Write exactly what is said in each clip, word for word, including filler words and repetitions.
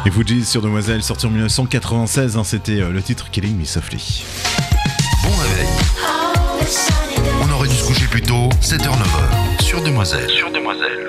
Les Fugees sur Demoiselle, sorti en dix-neuf cent quatre-vingt-seize, hein, c'était euh, le titre Killing Me Softly. Bon réveil. On aurait dû se coucher plus tôt, sept heures neuf heures, sur Demoiselle. Sur Demoiselle.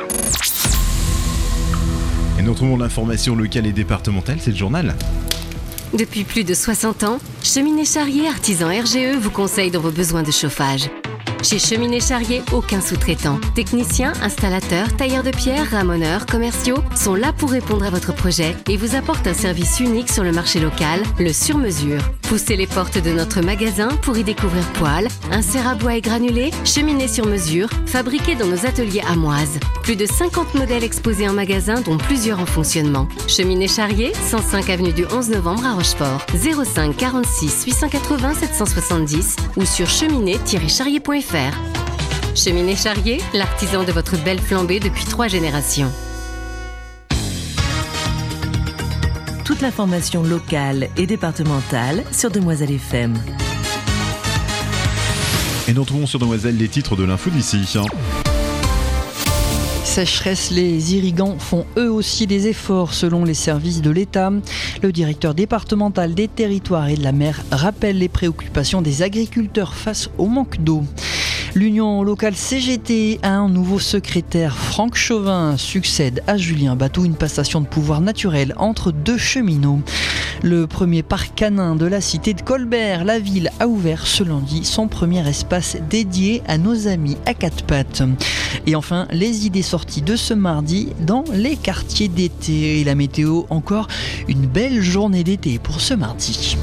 Et nous retrouvons l'information locale et départementale, c'est le journal. Depuis plus de soixante ans, Cheminée Charrier Artisan R G E vous conseille dans vos besoins de chauffage. Chez Cheminée Charrier, aucun sous-traitant. Techniciens, installateurs, tailleurs de pierre, ramoneurs, commerciaux sont là pour répondre à votre projet et vous apportent un service unique sur le marché local, le sur-mesure. Poussez les portes de notre magasin pour y découvrir poêles, inserts à bois et granulés, cheminées sur mesure, fabriquées dans nos ateliers amoises. Plus de cinquante modèles exposés en magasin, dont plusieurs en fonctionnement. Cheminée Charrier, cent cinq avenue du onze novembre à Rochefort, zéro cinq quarante-six huit cent quatre-vingts sept cent soixante-dix ou sur cheminée tiret charrier point f r. Cheminée Charrier, l'artisan de votre belle flambée depuis trois générations. Toute l'information locale et départementale sur Demoiselle F M. Et nous retrouvons sur Demoiselle les titres de l'info d'ici. Sécheresse, les irrigants font eux aussi des efforts selon les services de l'État. Le directeur départemental des territoires et de la mer rappelle les préoccupations des agriculteurs face au manque d'eau. L'Union locale C G T a un nouveau secrétaire. Franck Chauvin succède à Julien Batou, une passation de pouvoir naturelle entre deux cheminots. Le premier parc canin de la cité de Colbert, la ville a ouvert ce lundi son premier espace dédié à nos amis à quatre pattes. Et enfin, les idées sorties de ce mardi dans les quartiers d'été. Et la météo, encore une belle journée d'été pour ce mardi.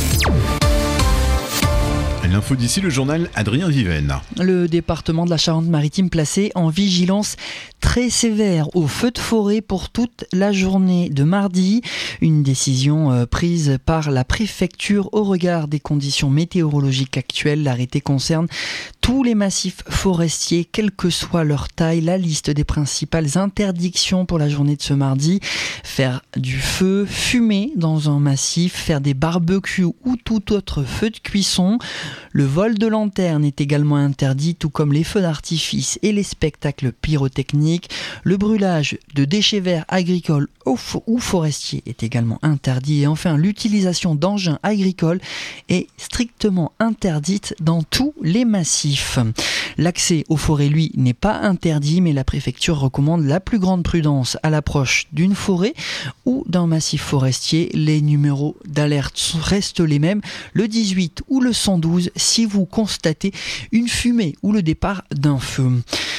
L'info d'ici, le journal Adrien Viven. Le département de la Charente-Maritime placé en vigilance très sévère au feu de forêt pour toute la journée de mardi. Une décision euh, prise par la préfecture au regard des conditions météorologiques actuelles. L'arrêté concerne tous les massifs forestiers, quelle que soit leur taille. La liste des principales interdictions pour la journée de ce mardi: faire du feu, fumer dans un massif, faire des barbecues ou tout autre feu de cuisson. Le vol de lanterne est également interdit, tout comme les feux d'artifice et les spectacles pyrotechniques. Le brûlage de déchets verts agricoles ou forestiers est également interdit. Et enfin, l'utilisation d'engins agricoles est strictement interdite dans tous les massifs. L'accès aux forêts, lui, n'est pas interdit, mais la préfecture recommande la plus grande prudence à l'approche d'une forêt ou d'un massif forestier. Les numéros d'alerte restent les mêmes, le dix-huit ou le cent douze, si vous constatez une fumée ou le départ d'un feu.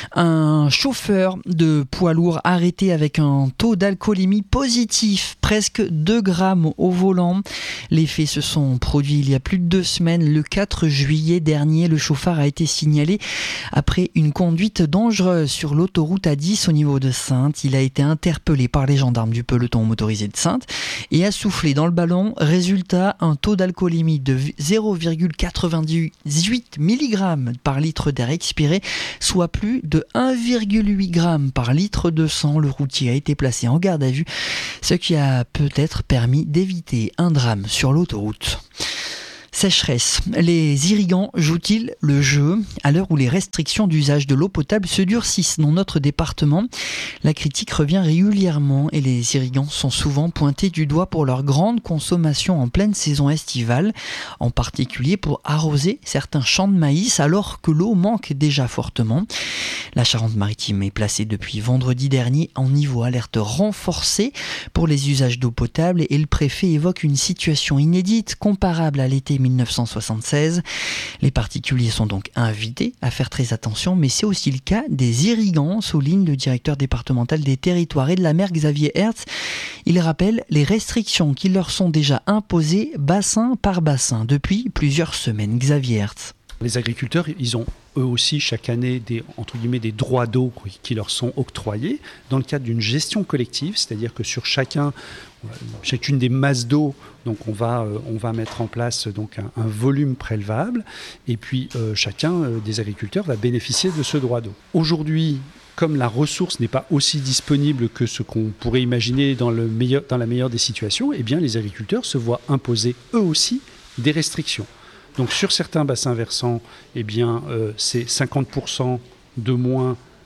Un chauffeur de poids lourd arrêté avec un taux d'alcoolémie positif, presque deux grammes au volant. Les faits se sont produits il y a plus de deux semaines. Le quatre juillet dernier, le chauffeur a été signalé après une conduite dangereuse sur l'autoroute A dix au niveau de Saintes. Il a été interpellé par les gendarmes du peloton motorisé de Saintes et a soufflé dans le ballon. Résultat, un taux d'alcoolémie de zéro virgule quatre-vingt-dix-huit milligrammes par litre d'air expiré, soit plus de un virgule huit grammes par litre de sang. Le routier a été placé en garde à vue, ce qui a peut-être permis d'éviter un drame sur l'autoroute. Sécheresse. Les irrigants jouent-ils le jeu à l'heure où les restrictions d'usage de l'eau potable se durcissent dans notre département? La critique revient régulièrement et les irrigants sont souvent pointés du doigt pour leur grande consommation en pleine saison estivale, en particulier pour arroser certains champs de maïs alors que l'eau manque déjà fortement. La Charente-Maritime est placée depuis vendredi dernier en niveau alerte renforcé pour les usages d'eau potable et le préfet évoque une situation inédite comparable à l'été dix-neuf cent soixante-seize. Les particuliers sont donc invités à faire très attention, mais c'est aussi le cas des irrigants, souligne le directeur départemental des territoires et de la mer Xavier Hertz. Il rappelle les restrictions qui leur sont déjà imposées bassin par bassin depuis plusieurs semaines. Xavier Hertz. Les agriculteurs, ils ont eux aussi chaque année des, entre guillemets, des droits d'eau qui leur sont octroyés dans le cadre d'une gestion collective, c'est-à-dire que sur chacun, chacune des masses d'eau, donc on va, on va mettre en place donc un, un volume prélevable et puis euh, chacun euh, des agriculteurs va bénéficier de ce droit d'eau. Aujourd'hui, comme la ressource n'est pas aussi disponible que ce qu'on pourrait imaginer dans, le meilleur, dans la meilleure des situations, eh bien les agriculteurs se voient imposer eux aussi des restrictions. Donc sur certains bassins versants, eh bien, euh, c'est cinquante pour cent de moins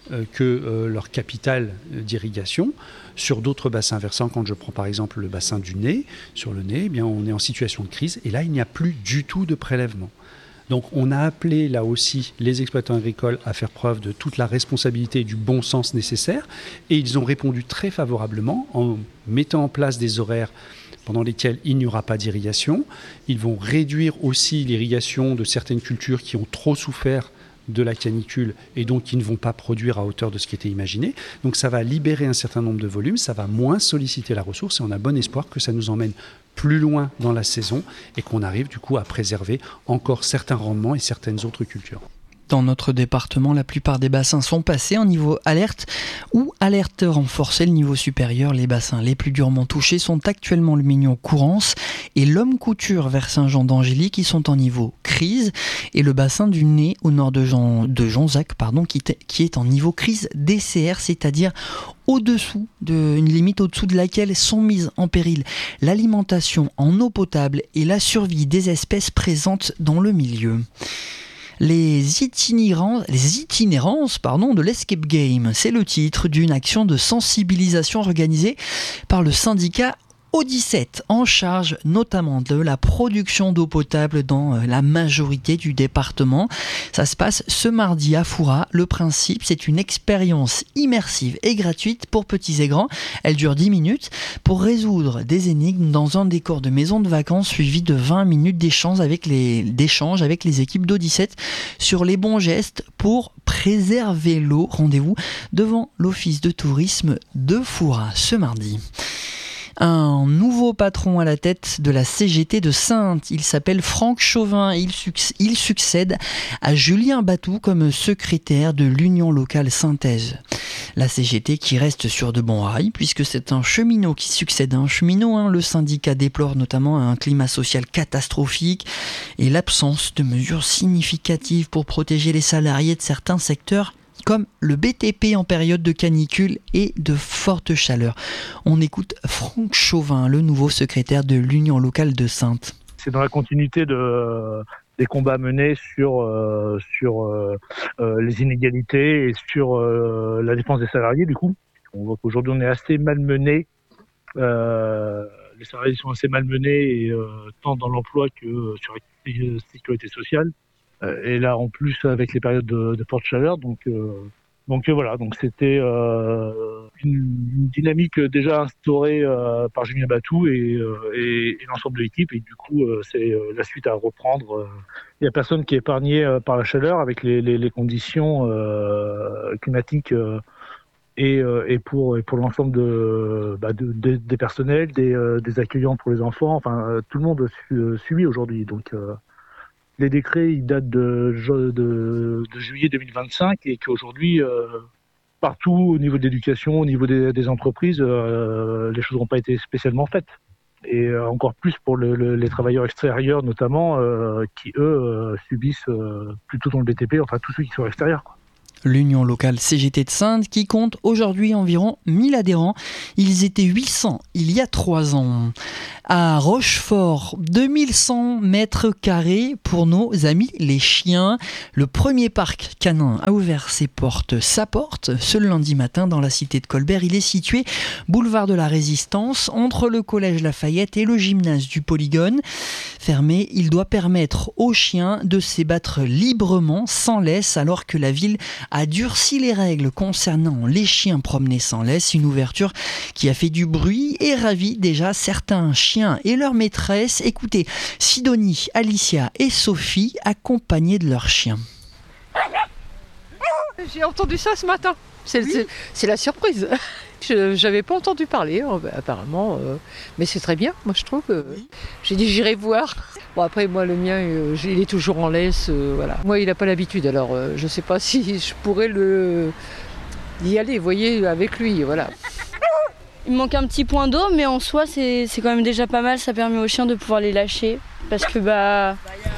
euh, que euh, leur capital d'irrigation. Sur d'autres bassins versants, quand je prends par exemple le bassin du Nez, sur le Nez, eh bien, on est en situation de crise et là, il n'y a plus du tout de prélèvement. Donc on a appelé là aussi les exploitants agricoles à faire preuve de toute la responsabilité et du bon sens nécessaire et ils ont répondu très favorablement en mettant en place des horaires pendant lesquels il n'y aura pas d'irrigation. Ils vont réduire aussi l'irrigation de certaines cultures qui ont trop souffert de la canicule et donc qui ne vont pas produire à hauteur de ce qui était imaginé. Donc ça va libérer un certain nombre de volumes, ça va moins solliciter la ressource et on a bon espoir que ça nous emmène plus loin dans la saison et qu'on arrive du coup à préserver encore certains rendements et certaines autres cultures. Dans notre département, la plupart des bassins sont passés en niveau alerte ou alerte renforcée. Le niveau supérieur, les bassins les plus durement touchés sont actuellement le Mignon-Courance et l'Homme-Couture vers Saint-Jean-d'Angély qui sont en niveau crise et le bassin du Nez au nord de, Jean, de Jonzac pardon, qui, t- qui est en niveau crise D C R, c'est-à-dire au-dessous de, une limite au-dessous de laquelle sont mises en péril l'alimentation en eau potable et la survie des espèces présentes dans le milieu. Les, itinérants, les itinérances pardon, de l'Escape Game, c'est le titre d'une action de sensibilisation organisée par le syndicat O dix-sept, en charge notamment de la production d'eau potable dans la majorité du département. Ça se passe ce mardi à Foura. Le principe, c'est une expérience immersive et gratuite pour petits et grands. Elle dure dix minutes pour résoudre des énigmes dans un décor de maison de vacances suivi de vingt minutes d'échange avec les, d'échange avec les équipes d'O dix-sept sur les bons gestes pour préserver l'eau. Rendez-vous devant l'office de tourisme de Foura ce mardi. Un nouveau patron à la tête de la C G T de Saintes, il s'appelle Franck Chauvin, il, suc- il succède à Julien Batou comme secrétaire de l'Union locale saintaise. La C G T qui reste sur de bons rails puisque c'est un cheminot qui succède à un cheminot. Hein. Le syndicat déplore notamment un climat social catastrophique et l'absence de mesures significatives pour protéger les salariés de certains secteurs comme le B T P en période de canicule et de forte chaleur. On écoute Franck Chauvin, le nouveau secrétaire de l'Union locale de Saintes. C'est dans la continuité de, des combats menés sur, euh, sur euh, euh, les inégalités et sur euh, la défense des salariés. Du coup, on voit qu'aujourd'hui on est assez malmenés. Euh, les salariés sont assez malmenés, et, euh, tant dans l'emploi que euh, sur la sécurité sociale. Et là, en plus, avec les périodes de, de forte chaleur, donc, euh, donc euh, voilà, donc c'était euh, une, une dynamique déjà instaurée euh, par Julien Batou et, euh, et, et l'ensemble de l'équipe. Et du coup, euh, c'est euh, la suite à reprendre. Il n'y a personne qui est épargné euh, par la chaleur avec les, les, les conditions euh, climatiques euh, et, euh, et pour et pour l'ensemble de, bah, de, de des personnels, des, euh, des accueillants pour les enfants. Enfin, euh, tout le monde su, subit aujourd'hui. Donc euh, les décrets, ils datent de, de, de juillet deux mille vingt-cinq et qu'aujourd'hui, euh, partout au niveau de l'éducation, au niveau des, des entreprises, euh, les choses n'ont pas été spécialement faites. Et euh, encore plus pour le, le, les travailleurs extérieurs notamment, euh, qui eux euh, subissent euh, plutôt dans le B T P, enfin tous ceux qui sont extérieurs, quoi. L'Union locale C G T de Saintes qui compte aujourd'hui environ mille adhérents. Ils étaient huit cents il y a trois ans. À Rochefort, deux mille cent mètres carrés pour nos amis les chiens. Le premier parc canin a ouvert ses portes, sa porte, ce lundi matin dans la cité de Colbert. Il est situé boulevard de la Résistance, entre le collège Lafayette et le gymnase du Polygone. Fermé, il doit permettre aux chiens de s'ébattre librement, sans laisse, alors que la ville a durci les règles concernant les chiens promenés sans laisse. Une ouverture qui a fait du bruit et ravi déjà certains chiens et leur maîtresse. Écoutez, Sidonie, Alicia et Sophie accompagnées de leurs chiens. J'ai entendu ça ce matin. C'est, oui. c'est, c'est la surprise. Je n'avais pas entendu parler, apparemment. Euh, mais c'est très bien, moi je trouve. Euh, j'ai dit j'irai voir. Bon, après, moi, le mien, euh, il est toujours en laisse. Euh, voilà. Moi, il n'a pas l'habitude, alors euh, je ne sais pas si je pourrais le... y aller, vous voyez, avec lui. Voilà. Il me manque un petit point d'eau, mais en soi, c'est, c'est quand même déjà pas mal. Ça permet aux chiens de pouvoir les lâcher. Parce que bah,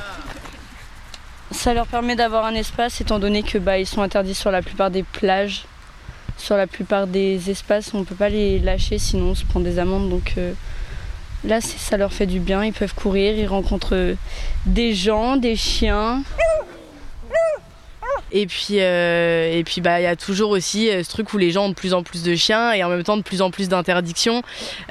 ça leur permet d'avoir un espace, étant donné que bah, ils sont interdits sur la plupart des plages. Sur la plupart des espaces, on ne peut pas les lâcher, sinon on se prend des amendes. Donc euh, là, c'est, ça leur fait du bien. Ils peuvent courir, ils rencontrent des gens, des chiens. Et puis, euh, et puis bah, y a toujours aussi ce truc où les gens ont de plus en plus de chiens et en même temps de plus en plus d'interdictions.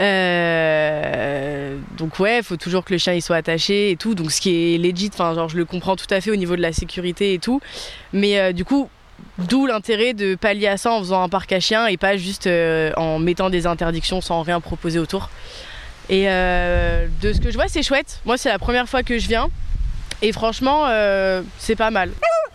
Euh, donc ouais, il faut toujours que le chien il soit attaché et tout. Donc ce qui est legit, enfin genre je le comprends tout à fait au niveau de la sécurité et tout. Mais euh, du coup, d'où l'intérêt de pallier à ça en faisant un parc à chiens et pas juste euh, en mettant des interdictions sans rien proposer autour. Et euh, de ce que je vois, c'est chouette. Moi, c'est la première fois que je viens et franchement, euh, c'est pas mal.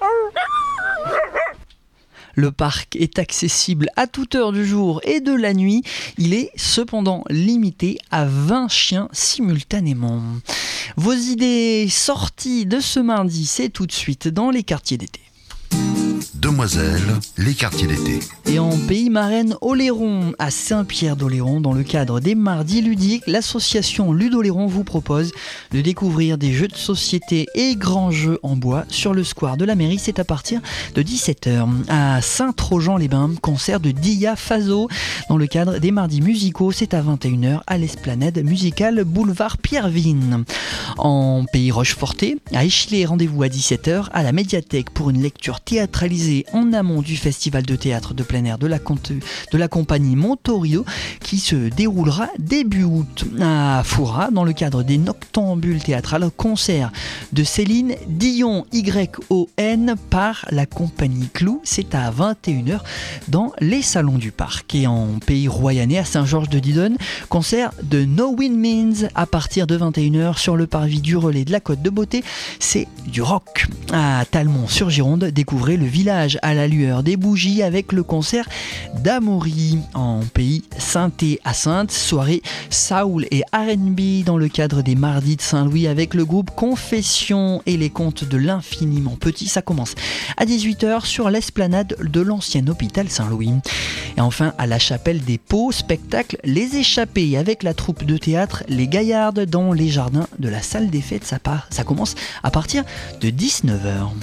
Le parc est accessible à toute heure du jour et de la nuit. Il est cependant limité à vingt chiens simultanément. Vos idées sorties de ce mardi, c'est tout de suite dans les quartiers d'été. Demoiselles, les quartiers d'été. Et en Pays Marraine, Oléron, à Saint-Pierre-d'Oléron, dans le cadre des Mardis ludiques, l'association Ludoléron vous propose de découvrir des jeux de société et grands jeux en bois sur le square de la mairie. C'est à partir de dix-sept heures. À Saint-Trojan-les-Bains, concert de Dia Faso. Dans le cadre des Mardis musicaux, c'est à vingt et une heures à l'Esplanade musicale boulevard Pierrevine. En Pays Rochefortais, à Échillé, rendez-vous à dix-sept heures à la médiathèque pour une lecture théâtralisée en amont du festival de théâtre de plein air de la, de la compagnie Montorio qui se déroulera début août. À Foura, dans le cadre des Noctambules théâtrales, concert de Céline Dion Y O N par la compagnie Clou, c'est à vingt et une heures dans les salons du parc. Et en Pays Royannais, à Saint-Georges-de-Didonne, concert de No Wind Means à partir de vingt et une heures sur le parvis du Relais de la Côte de Beauté, c'est du rock. À Talmont-sur-Gironde, découvrez le village à la lueur des bougies avec le concert d'Amaury. En Pays Sainté à Sainte, soirée Soul et R and B dans le cadre des Mardis de Saint-Louis avec le groupe Confession et les contes de l'infiniment petit. Ça commence à dix-huit heures sur l'esplanade de l'ancien hôpital Saint-Louis. Et enfin à la Chapelle des Paux, spectacle Les Échappés avec la troupe de théâtre Les Gaillardes dans les jardins de la salle des fêtes. Ça, part, ça commence à partir de dix-neuf heures.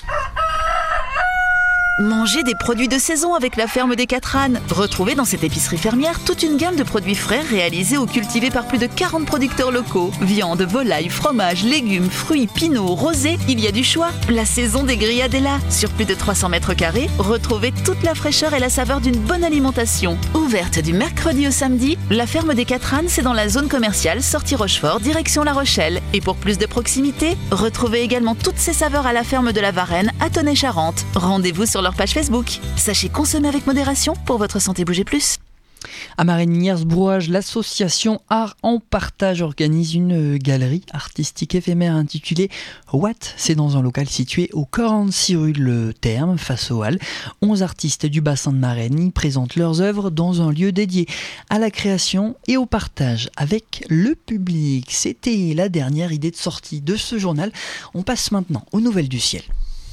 Mangez des produits de saison avec la ferme des Quatre Ânes. Retrouvez dans cette épicerie fermière toute une gamme de produits frais réalisés ou cultivés par plus de quarante producteurs locaux. Viande, volaille, fromage, légumes, fruits, pinots, rosés, il y a du choix. La saison des grillades est là. Sur plus de trois cents mètres carrés, retrouvez toute la fraîcheur et la saveur d'une bonne alimentation. Ouverte du mercredi au samedi, la ferme des Quatre Ânes, c'est dans la zone commerciale sortie Rochefort, direction La Rochelle. Et pour plus de proximité, retrouvez également toutes ces saveurs à la ferme de la Varenne à Tonnay-Charente. Rendez-vous sur leur page Facebook. Sachez consommer avec modération pour votre santé. Bougez plus. À Marigny-Brouage, l'association Art en Partage organise une galerie artistique éphémère intitulée What ? C'est dans un local situé au quarante-six rue Le Terme, face aux Halles. onze artistes du bassin de Marigny présentent leurs œuvres dans un lieu dédié à la création et au partage avec le public. C'était la dernière idée de sortie de ce journal. On passe maintenant aux nouvelles du ciel.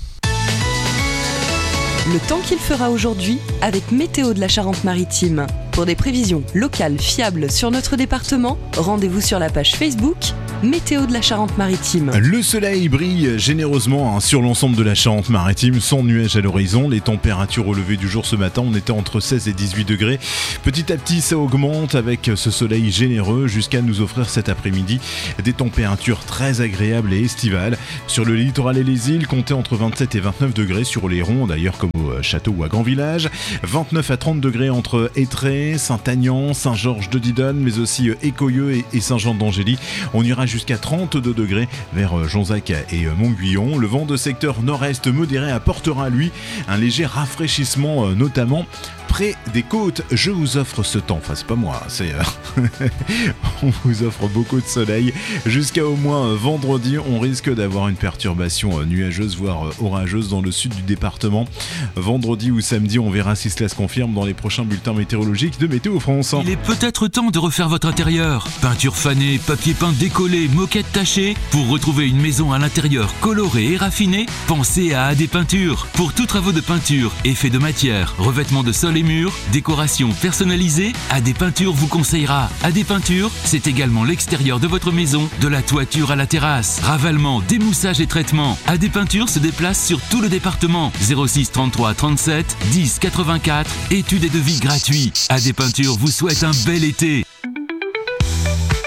Le temps qu'il fera aujourd'hui avec Météo de la Charente-Maritime. Pour des prévisions locales fiables sur notre département, rendez-vous sur la page Facebook Météo de la Charente-Maritime. Le soleil brille généreusement hein, sur l'ensemble de la Charente-Maritime, sans nuages à l'horizon. Les températures au lever du jour ce matin, on était entre seize et dix-huit degrés. Petit à petit, ça augmente avec ce soleil généreux jusqu'à nous offrir cet après-midi des températures très agréables et estivales. Sur le littoral et les îles, comptez entre vingt-sept et vingt-neuf degrés sur les ronds, d'ailleurs comme au château ou à Grand Village. vingt-neuf à trente degrés entre Étré, Saint-Agnan, Saint-Georges-de-Didonne, mais aussi Écoyeux et Saint-Jean-d'Angély. On ira jusqu'à trente-deux degrés vers Jonzac et Montguillon. Le vent de secteur nord-est modéré apportera, lui, un léger rafraîchissement, notamment près des côtes. Je vous offre ce temps, enfin c'est pas moi, c'est euh... on vous offre beaucoup de soleil jusqu'à au moins vendredi. On risque d'avoir une perturbation nuageuse voire orageuse dans le sud du département. Vendredi ou samedi, on verra si cela se confirme dans les prochains bulletins météorologiques de Météo France. Il est peut-être temps de refaire votre intérieur. Peinture fanée, papier peint décollé, moquette tachée. Pour retrouver une maison à l'intérieur colorée et raffinée, pensez à A D Peinture. Pour tous travaux de peinture, effets de matière, revêtement de sol et murs, décoration personnalisée, A D Peinture vous conseillera. A D Peinture, c'est également l'extérieur de votre maison, de la toiture à la terrasse. Ravalement, démoussage et traitement. A D Peinture se déplace sur tout le département. zéro six trente-trois trente-sept dix quatre-vingt-quatre. Études et devis gratuits. A D Peinture vous souhaite un bel été.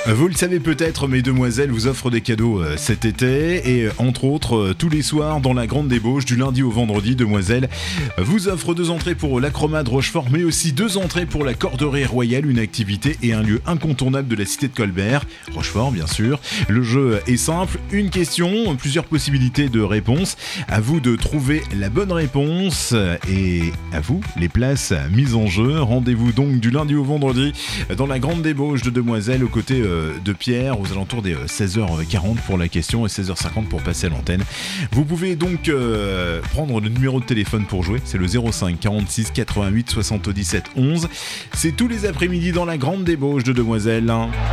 Vous le savez peut-être, mais Demoiselles vous offre des cadeaux euh, cet été et euh, entre autres euh, tous les soirs dans la grande débauche du lundi au vendredi, Demoiselles vous offre deux entrées pour l'Acromade Rochefort mais aussi deux entrées pour la Corderie Royale, une activité et un lieu incontournable de la cité de Colbert, Rochefort bien sûr. Le jeu est simple, une question, plusieurs possibilités de réponse, à vous de trouver la bonne réponse et à vous les places mises en jeu. Rendez-vous donc du lundi au vendredi dans la grande débauche de Demoiselles aux côtés euh, de Pierre aux alentours des seize heures quarante pour la question et seize heures cinquante pour passer à l'antenne. Vous pouvez donc euh, prendre le numéro de téléphone pour jouer, c'est le zéro cinq quarante-six quatre-vingt-huit soixante-dix-sept onze. C'est tous les après-midi dans la grande débauche de Demoiselles.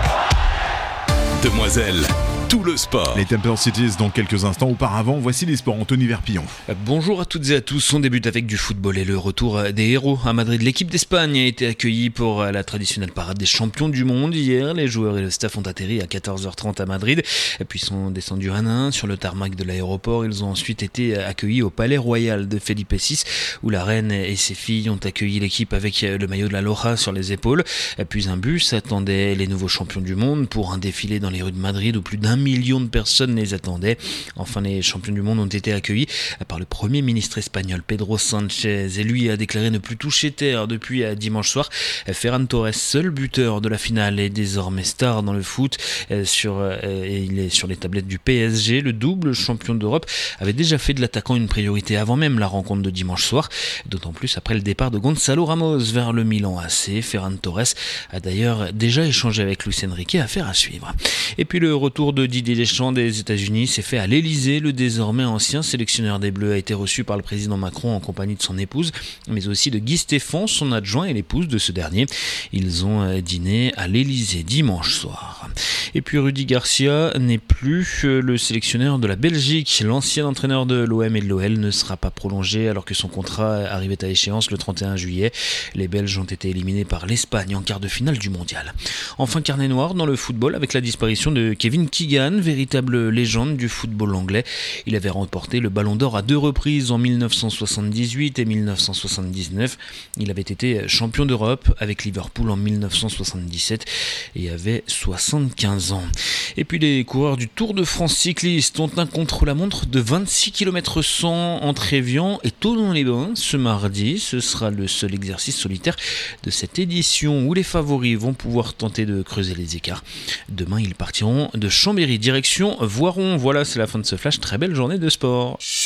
Demoiselles, tout le sport. Les Temper Cities dans quelques instants. Auparavant, voici les sports. Anthony Verpillon. Bonjour à toutes et à tous. On débute avec du football et le retour des héros à Madrid. L'équipe d'Espagne a été accueillie pour la traditionnelle parade des champions du monde. Hier, les joueurs et le staff ont atterri à quatorze heures trente à Madrid, puis sont descendus un à un sur le tarmac de l'aéroport. Ils ont ensuite été accueillis au Palais Royal de Felipe six, où la reine et ses filles ont accueilli l'équipe avec le maillot de la Loja sur les épaules. Puis un bus attendait les nouveaux champions du monde pour un défilé dans les rues de Madrid où plus d'un million de personnes les attendaient. Enfin, les champions du monde ont été accueillis par le premier ministre espagnol Pedro Sánchez et lui a déclaré ne plus toucher terre depuis dimanche soir. Ferran Torres, seul buteur de la finale, est désormais star dans le foot. Sur, et il est sur les tablettes du P S G. Le double champion d'Europe avait déjà fait de l'attaquant une priorité avant même la rencontre de dimanche soir, d'autant plus après le départ de Gonzalo Ramos vers le Milan A C. Ferran Torres a d'ailleurs déjà échangé avec Luis Enrique, affaire à suivre. Et puis le retour de Didier Deschamps des États-Unis s'est fait à l'Elysée. Le désormais ancien sélectionneur des Bleus a été reçu par le président Macron en compagnie de son épouse, mais aussi de Guy Stéphane, son adjoint, et l'épouse de ce dernier. Ils ont dîné à l'Elysée dimanche soir. Et puis Rudy Garcia n'est plus le sélectionneur de la Belgique. L'ancien entraîneur de l'O M et de l'O L ne sera pas prolongé alors que son contrat arrivait à échéance le trente et un juillet. Les Belges ont été éliminés par l'Espagne en quart de finale du mondial. Enfin, carnet noir dans le football avec la disparition de Kevin Keegan, véritable légende du football anglais. Il avait remporté le Ballon d'Or à deux reprises en dix-neuf cent soixante-dix-huit et dix-neuf cent soixante-dix-neuf. Il avait été champion d'Europe avec Liverpool en dix-neuf cent soixante-dix-sept et avait soixante-quinze ans. Et puis les coureurs du Tour de France cyclistes ont un contre-la-montre de vingt-six kilomètres cent entre Évian et Thonon-les-Bains ce mardi. Ce sera le seul exercice solitaire de cette édition où les favoris vont pouvoir tenter de creuser les écarts. Demain, ils partiront de Chambéry direction Voiron. Voilà, c'est la fin de ce flash. Très belle journée de sport.